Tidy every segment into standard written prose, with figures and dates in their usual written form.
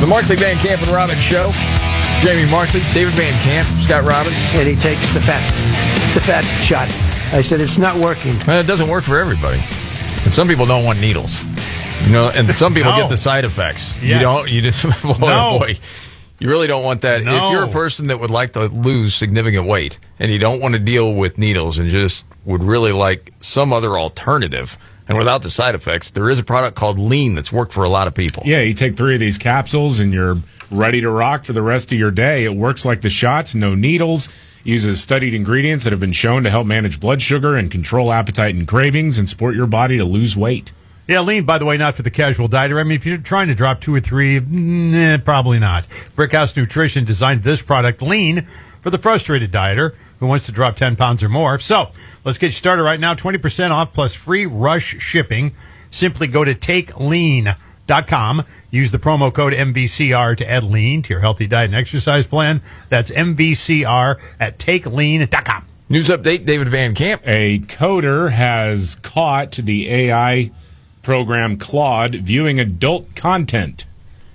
The Markley, Van Camp, and Robbins Show. Jamie Markley, David Van Camp, Scott Robbins. And he takes the fat shot. I said, it's not working. Well, it doesn't work for everybody. And some people don't want needles. And some people get the side effects. Yeah. You just, boy, you really don't want that. No. If you're a person that would like to lose significant weight and you don't want to deal with needles and just would really like some other alternative, and without the side effects, there is a product called Lean that's worked for a lot of people. Yeah, you take 3 of these capsules and you're ready to rock for the rest of your day. It works like the shots, no needles. Uses studied ingredients that have been shown to help manage blood sugar and control appetite and cravings and support your body to lose weight. Yeah, Lean, by the way, not for the casual dieter. I mean, if you're trying to drop 2 or 3, probably not. Brickhouse Nutrition designed this product, Lean, for the frustrated dieter who wants to drop 10 pounds or more. So let's get you started right now. 20% off plus free rush shipping. Simply go to takelean.com. Use the promo code MVCR to add Lean to your healthy diet and exercise plan. That's MVCR at takelean.com. News update, David Van Camp. A coder has caught the AI program Claude viewing adult content.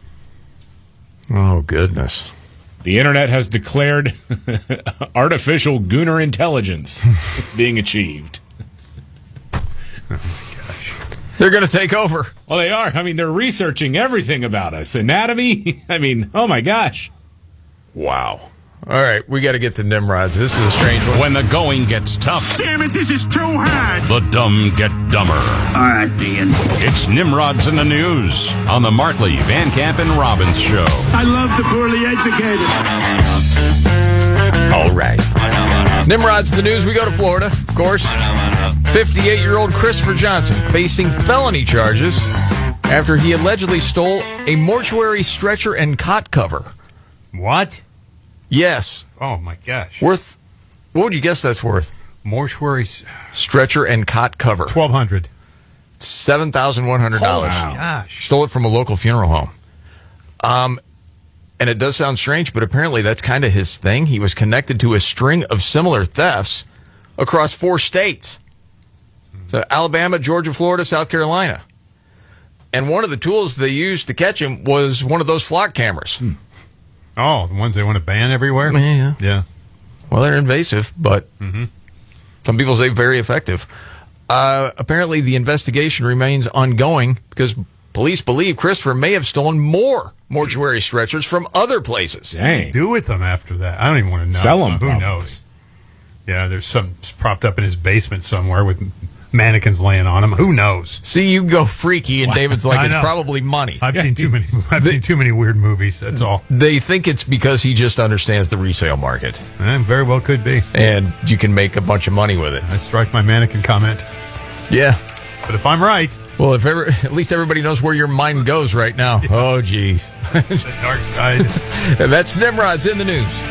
Oh, goodness. The internet has declared artificial gooner intelligence being achieved. They're going to take over. Well, they are. I mean, they're researching everything about us. Anatomy. I mean, oh my gosh. Wow. All right, we got to get to Nimrods. This is a strange one. When the going gets tough, Damn it, this is too hard. the dumb get dumber. All right, Dean. It's Nimrods in the News on the Markley, Van Camp, and Robbins Show. I love the poorly educated. All right. Nimrod's the news. We go to Florida, of course. 58-year-old Christopher Johnson facing felony charges after he allegedly stole a mortuary stretcher and cot cover. What? Yes. Oh, my gosh. Worth, what would you guess that's worth? Mortuary Stretcher and cot cover. $1,200. $7,100. Oh, gosh. Stole it from a local funeral home. And it does sound strange, but apparently that's kind of his thing. He was connected to a string of similar thefts across 4 states. So Alabama, Georgia, Florida, South Carolina. And one of the tools they used to catch him was one of those flock cameras. Oh, the ones they want to ban everywhere? Yeah. Yeah. Well, they're invasive, but some people say very effective. Apparently, the investigation remains ongoing because police believe Christopher may have stolen more mortuary stretchers from other places. Dang. Do with them after that? I don't even want to know. Sell 'em, Who probably. knows? Yeah, there's some propped up in his basement somewhere with mannequins laying on him. Who knows? See, you go freaky, and David's like, I it's know. probably money. I've seen too many. I've seen too many weird movies. That's all. They think it's because he just understands the resale market, Very well could be. and you can make a bunch of money with it. I strike my mannequin comment. Yeah. But if I'm right, Well, at least everybody knows where your mind goes right now. Oh, geez. the dark side. And that's Nimrod's in the news.